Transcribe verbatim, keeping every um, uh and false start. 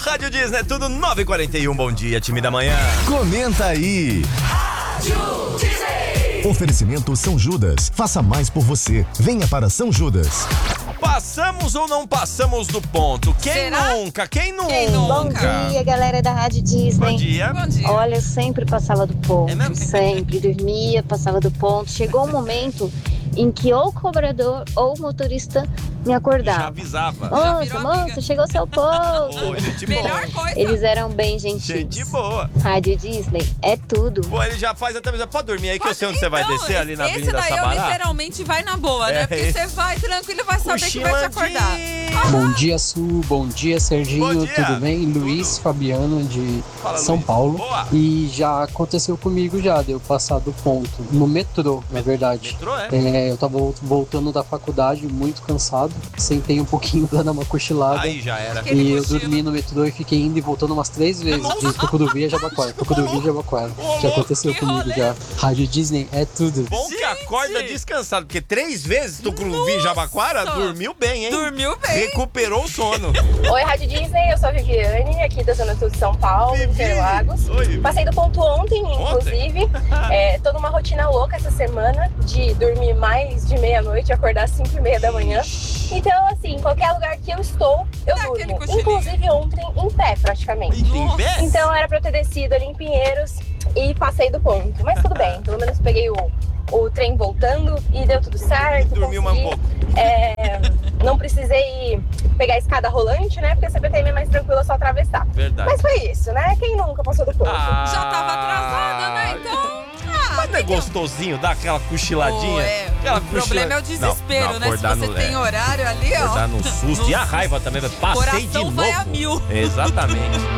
Rádio Disney, tudo nove e quarenta e um, bom dia, time da manhã. Comenta aí. Rádio Disney. Oferecimento São Judas. Faça mais por você. Venha para São Judas. Passamos ou não passamos do ponto? Quem Será? nunca? Quem nunca? Quem nunca? Bom dia, galera da Rádio Disney. Bom dia. Bom dia. Olha, eu sempre passava do ponto, É mesmo? sempre dormia, passava do ponto. Chegou um momento em que ou o cobrador ou o motorista me Já acordava. avisava. Moça, virou moça, amiga. chegou seu ponto. Ô, gente boa. Melhor coisa. Eles eram bem gentis. Gente boa. Rádio Disney é tudo. Pô, ele já faz até... Pode dormir aí que eu sei onde você vai Então, descer, ali na esse Avenida daí eu Sabará. literalmente vai na boa, É. né? Porque você vai tranquilo e vai saber que vai te acordar. Bom dia, Su. Bom dia, Serginho. Bom dia. Tudo bem? Tudo. Luiz Fabiano, de Fala, São Luiz. Paulo. Boa. E já aconteceu comigo já, de eu passar do ponto. No metrô, na verdade. Metrô, é? É, eu tava voltando da faculdade, muito cansado. Sentei um pouquinho, dando uma cochilada. Aí já era. Aquele E eu cochilo. dormi no metrô e fiquei indo e voltando umas três vezes. De Tucuruvi a Jabaquara. Tucuruvi a Jabaquara. Já aconteceu que comigo rolê. já. Rádio Disney é tudo. Bom que acorda descansado, porque três vezes tu vi Jabaquara, dormiu bem, hein? Dormiu bem. Recuperou o sono. Oi, Rádio Disney, eu sou a Viviane, aqui da Zona Sul de São Paulo, Vivi. Interlagos. Oi. Passei do ponto ontem, inclusive. É, tô numa rotina louca essa semana de dormir mais de meia-noite e acordar às cinco e meia da manhã. Então, assim, em qualquer lugar que eu estou, eu Dá aquele durmo. cochilinho. Inclusive ontem, em pé, praticamente. E tem pé? Então, era pra eu ter descido ali em Pinheiros e passei do ponto. Mas tudo bem, pelo menos peguei o, o trem voltando e deu tudo certo. Dormiu mais um consegui. pouco. É, não precisei pegar a escada rolante, né? Porque a C P T M é mais tranquilo, é só atravessar. Verdade. Mas foi isso, né? Quem nunca passou do ponto? Ah, Já tava atrasada, né? Então. Ah, Mas não é que que eu- gostosinho dar aquela cochiladinha? Pô, é. Aquela O problema é o desespero, Não, não, né? Se acordar você no- tem é. horário ali, ó. Acordar no susto. No E a susto. raiva também. Passei de Coração novo. vai a mil. Exatamente.